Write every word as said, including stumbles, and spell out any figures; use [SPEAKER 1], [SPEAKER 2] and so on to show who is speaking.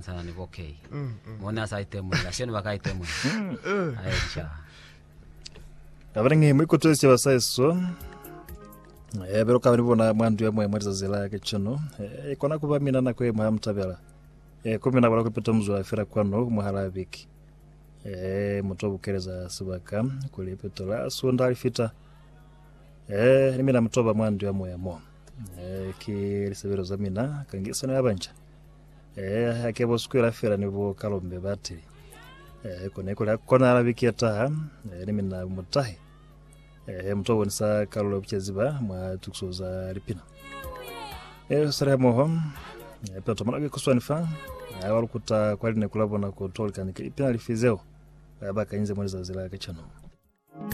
[SPEAKER 1] sana ni okay mona sa itemu la sheni bakaitemu aisha
[SPEAKER 2] abarengi mwiko twese basaiso eh bero kabiri bona mwandu ya mwe za zela yake chono eh kona kuba mina na kwe mwa mtabela eh kumina bala kupita mzu afira kwano muharabiki eh mutobu kereza subaka kuli petola sonda alifita eh nimina mtoba mwandu ya mwe mo eh ki risebero zamina kangisa na yabanja eh akebo skwera fera nibo kalombe bati eh kone kula kona arabiki ata eh nimina mutahi eh mtobo nisa kalulo bcheziba mwa tuksoza ripina eh sare mohom eh peto manake kuswanifa eh walukuta kwali ne kulabona ko tolkan ripina lifizeo abaka inze mweza zila kachano